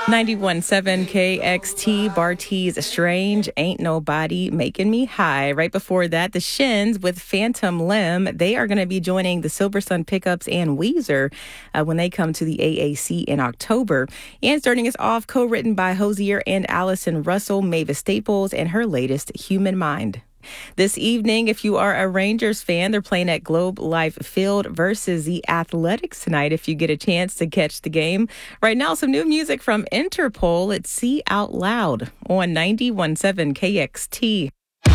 91.7 KXT, Bartees Strange, Ain't Nobody Making Me High. Right before that, the Shins with Phantom Limb. They are going to be joining the Silver Sun Pickups and Weezer when they come to the AAC in October. And starting us off, co-written by Hozier and Allison Russell, Mavis Staples, and her latest, Human Mind. This evening, if you are a Rangers fan, they're playing at Globe Life Field versus the Athletics tonight if you get a chance to catch the game. Right now, some new music from Interpol. It's See Out Loud on 91.7 KXT.